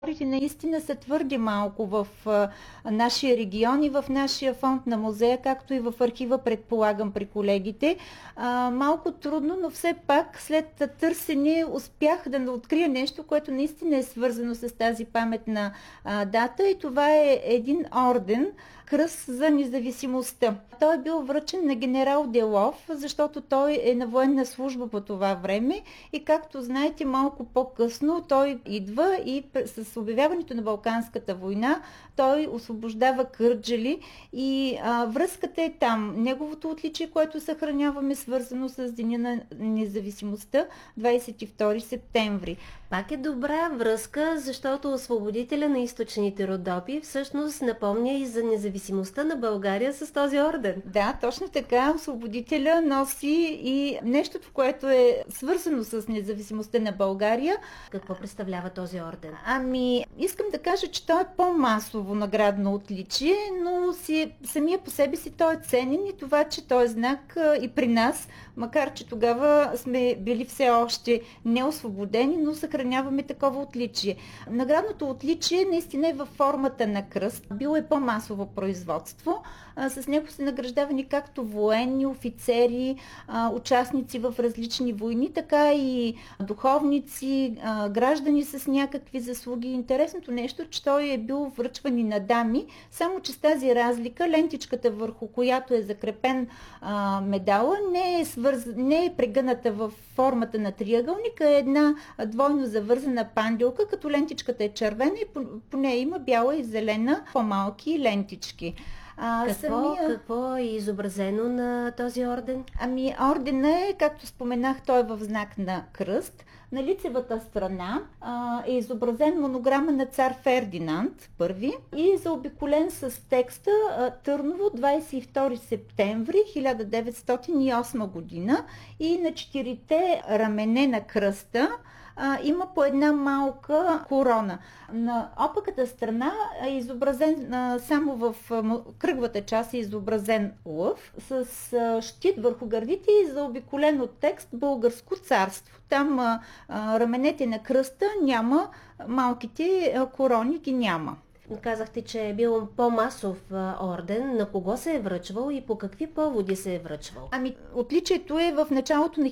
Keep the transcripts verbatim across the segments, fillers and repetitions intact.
Хората наистина са твърде малко в а, нашия регион и в нашия фонд на музея, както и в архива, предполагам, при колегите. А, малко трудно, но все пак след търсене успях да открия нещо, което наистина е свързано с тази паметна а, дата, и това е един орден, кръст за независимостта. Той е бил връчен на генерал Делов, защото той е на военна служба по това време и, както знаете, малко по-късно той идва и с обявяването на Балканската война той освобождава Кърджали и а, връзката е там. Неговото отличие, което съхраняваме, свързано с Деня на независимостта, двадесет и втори септември. Пак е добра връзка, защото освободителя на източните Родопи всъщност напомня и за независимостта на България с този орден. Да, точно така. Освободителя носи и нещото, което е свързано с независимостта на България. Какво представлява този орден? Ами, искам да кажа, че той е по-масово наградно отличие, но си, самия по себе си той е ценен, и това, че той е знак и при нас, макар че тогава сме били все още неосвободени, но съхраняваме такова отличие. Наградното отличие наистина е във формата на кръст. Било е по-масово производство. А, с него са награждавани както военни, офицери, а, участници в различни войни, така и духовници, а, граждани с някакви заслуги. Интересното нещо, че той е бил връчван и на дами, само че с тази разлика лентичката, върху която е закрепен а, медала, не е, свърз... не е прегъната в формата на триъгълника, е една двойно завързана панделка, като лентичката е червена и по, по нея има бяла и зелена по-малки лентички. А, какво, самия... какво е изобразено на този орден? Ами, ордена е, както споменах, той е в знак на кръст. На лицевата страна а, е изобразен монограма на цар Фердинанд първи и заобиколен с текста а, Търново, двадесет и втори септември хиляда деветстотин и осма година, и на четирите рамене на кръста а, има по една малка корона. На опаката страна е изобразен а, само в а, кръглата част е изобразен лъв с а, щит върху гърдите и заобиколен от текст Българско царство. Там а, а, раменете на кръста няма, малките а, корони ги няма. Казахте, че е бил по-масов орден. На кого се е връчвал и по какви поводи се е връчвал? Ами, отличието е в началото на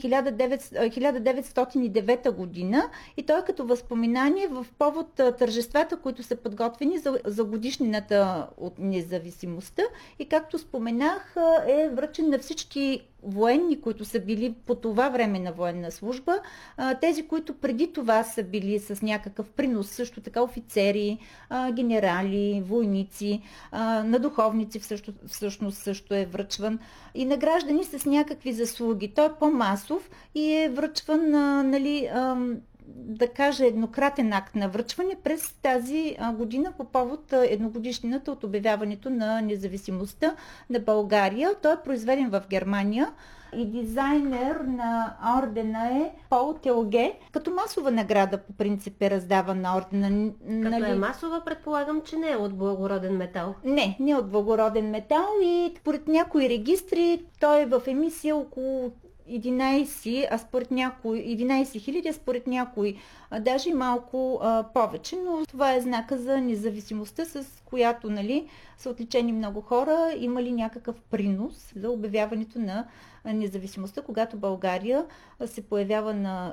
хиляда деветстотин и девета година, и той като възпоминание в повод тържествата, които са подготвени за, за годишнината от независимостта, и, както споменах, е връчен на всички военни, които са били по това време на военна служба, тези, които преди това са били с някакъв принос, също така офицери, генерали, войници, на духовници всъщност също е връчван, и на граждани с някакви заслуги. Той е по-масов и е връчван, нали, да кажа, еднократен акт на връчване през тази година по повод едногодишнината от обявяването на независимостта на България. Той е произведен в Германия и дизайнер на ордена е Пол Телге. Като масова награда по принцип е раздаван на ордена. Като нали... е масова, предполагам, че не е от благороден метал. Не, не е от благороден метал, и според някои регистри той е в емисия около единадесет, а според някои единадесет хиляди, а според някои а, даже малко а, повече, но това е знака за независимостта, с която, нали, са отличени много хора, имали някакъв принос за обявяването на независимостта, когато България се появява на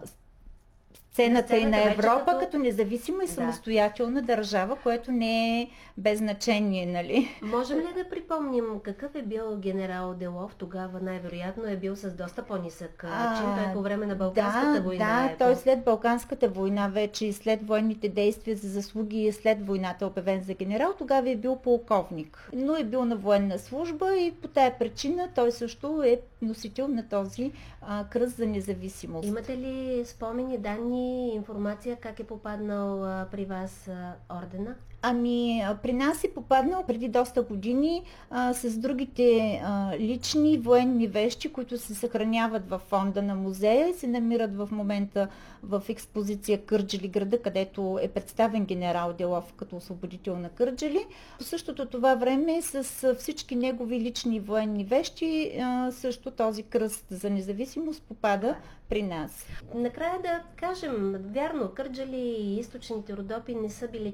сцената и на Европа като... като независима и самостоятелна да. държава, което не е без значение, нали? Можем ли да припомним какъв е бил генерал Делов? Тогава най-вероятно е бил с доста по-нисък чин. Той по време на Балканската да, война. Да, е той по... след Балканската война вече и след военните действия за заслуги, след войната е обявен за генерал, тогава е бил полковник. Но е бил на военна служба и по тая причина той също е носител на този а, кръст за независимост. Имате ли спомени, данни, информация как е попаднал а, при вас а, ордена? Ами, при нас е попаднал преди доста години а, с другите а, лични военни вещи, които се съхраняват в фонда на музея и се намират в момента в експозиция Кърджали, града, където е представен генерал Делов като освободител на Кърджали. По същото това време с всички негови лични военни вещи а, също този кръст за независимост попада при нас. Накрая да кажем, вярно, Кърджали и източните Родопи не са били